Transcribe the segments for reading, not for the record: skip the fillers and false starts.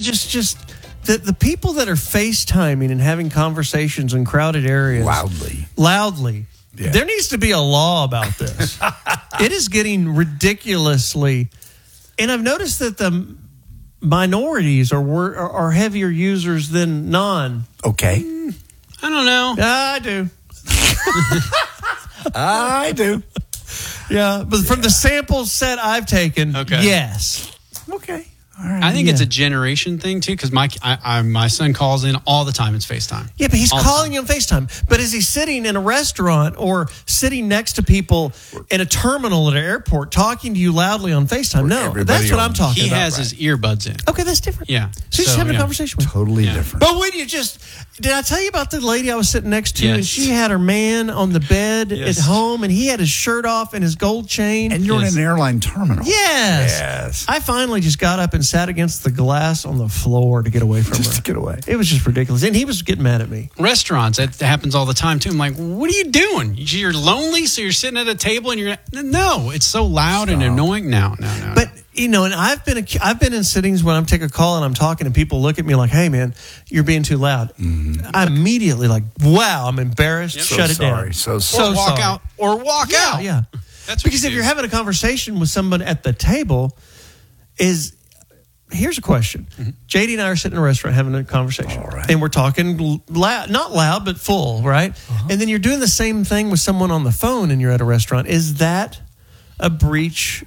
just the people that are FaceTiming and having conversations in crowded areas loudly. Yeah. There needs to be a law about this. It is getting ridiculously, and I've noticed that the minorities are heavier users than non. Okay, I don't know. I do. I do. Yeah, but from the sample set I've taken, yes. Okay. All right. I think it's a generation thing, too, because my son calls in all the time. It's FaceTime. Yeah, but he's calling you on FaceTime. But is he sitting in a restaurant or sitting next to people in a terminal at an airport talking to you loudly on FaceTime? No, that's what I'm talking about. He has his earbuds in. Okay, that's different. Yeah. So he's just having a conversation with totally different. But when did I tell you about the lady I was sitting next to? And she had her man on the bed at home, and he had his shirt off and his gold chain. And you're in an airline terminal. Yes. I finally just got up and sat against the glass on the floor to get away from her. Just to get away. It was just ridiculous. And he was getting mad at me. Restaurants, that happens all the time, too. I'm like, what are you doing? You're lonely, so you're sitting at a table and you're... No, it's so loud and annoying. No. But, and I've been in sittings when I'm taking a call and I'm talking and people look at me like, hey, man, you're being too loud. Mm-hmm. I'm immediately like, wow, I'm embarrassed. Yep. Shut it down. So walk out. Or walk out. Yeah. That's because if you're having a conversation with someone at the table, here's a question. Mm-hmm. JD and I are sitting in a restaurant having a conversation. Right. And we're talking loud, not loud, but full, right? Uh-huh. And then you're doing the same thing with someone on the phone and you're at a restaurant. Is that a breach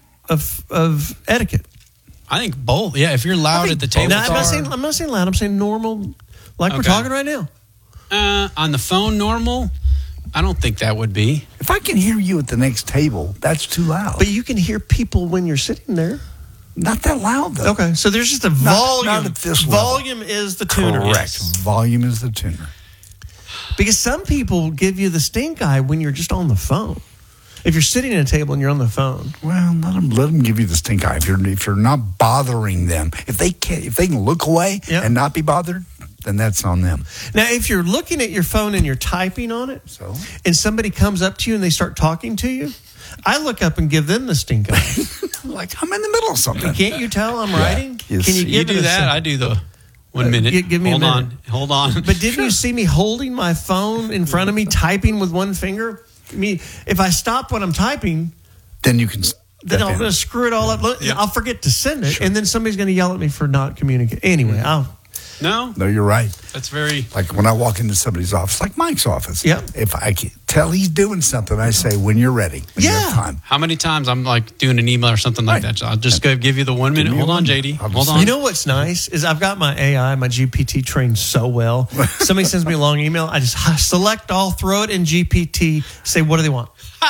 of etiquette? I think both. Yeah, if you're loud at the table. No, I'm not saying loud. I'm saying normal, like we're talking right now. On the phone, normal? I don't think that would be. If I can hear you at the next table, that's too loud. But you can hear people when you're sitting there. Not that loud, though. Okay, so there's just a volume. Not at this volume level. Is the tuner. Correct. Yes. Volume is the tuner. Because some people give you the stink eye when you're just on the phone. If you're sitting at a table and you're on the phone, well, let them give you the stink eye. If you're not bothering them, if they can look away and not be bothered, then that's on them. Now, if you're looking at your phone and you're typing on it, and somebody comes up to you and they start talking to you, I look up and give them the stink eye. Like I'm in the middle of something. Can't you tell I'm writing? Yes. Can you do that? I do the 1 minute. Give me a minute. Hold on. But didn't you see me holding my phone in front of me, typing with one finger? If I stop what I'm typing, then you can. Then I'm going to screw it all up. I'll forget to send it, and then somebody's going to yell at me for not communicating. Anyway, No, you're right. That's very... Like when I walk into somebody's office, like Mike's office. Yeah. If I can tell he's doing something, I say, when you're ready. When you have time. How many times I'm like doing an email or something like that? So I'll just go give you the 1 minute. Hold on, JD. Hold on. You know what's nice is I've got my AI, my GPT trained so well. Somebody sends me a long email. I just select all, throw it in GPT, say, what do they want?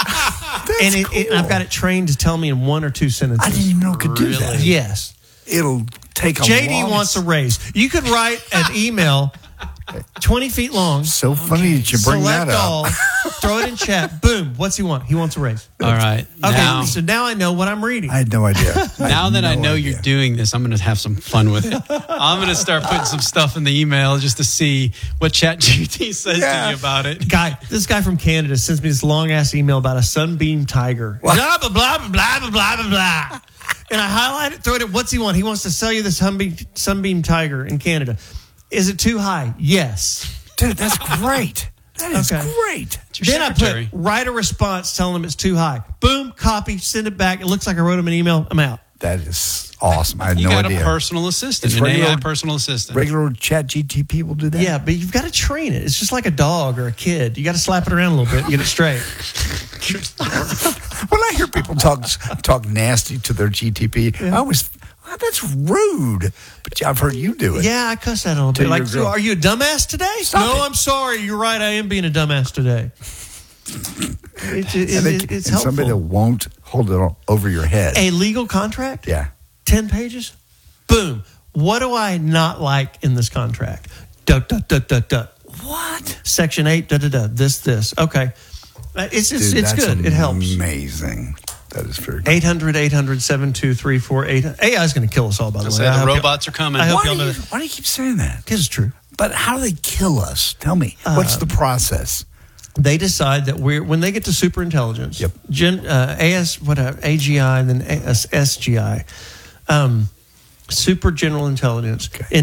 That's cool. And I've got it trained to tell me in 1 or 2 sentences. I didn't even know it could do that. Yes. It'll take a JD wants a raise. You could write an email 20 feet long. So funny that you bring that up. All, throw it in chat. Boom. What's he want? He wants a raise. All right. Okay, so now I know what I'm reading. I had no idea. Now that I know you're doing this, I'm going to have some fun with it. I'm going to start putting some stuff in the email just to see what ChatGPT says to you about it. This guy from Canada sends me this long-ass email about a sunbeam tiger. Blah, blah, blah, blah, blah, blah, blah, blah. And I highlight it, throw it at, what's he want? He wants to sell you this sunbeam tiger in Canada. Is it too high? Yes. Dude, that's great. That is great. Then I put, write a response telling him it's too high. Boom, copy, send it back. It looks like I wrote him an email. I'm out. That is awesome. I had no idea. You got a personal assistant, an AI personal assistant. Regular ChatGPT will do that? Yeah, but you've got to train it. It's just like a dog or a kid. You got to slap it around a little bit and get it straight. When I hear people talk nasty to their GTP, I always... that's rude. But I've heard you do it. Yeah, I cuss that a little bit. Like, so are you a dumbass today? No, I'm sorry. You're right. I am being a dumbass today. It's helpful. Somebody that won't hold it over your head. A legal contract? Yeah. 10 pages? Boom. What do I not like in this contract? What? Section 8, this. Okay. It's good. It helps. Amazing. That is very good. 800-800-7234. AI is going to kill us all, by the way. The robots are coming. Why do you keep saying that? Because it's true. But how do they kill us? Tell me. What's the process? They decide that when they get to superintelligence, AGI, and then SGI, super general intelligence,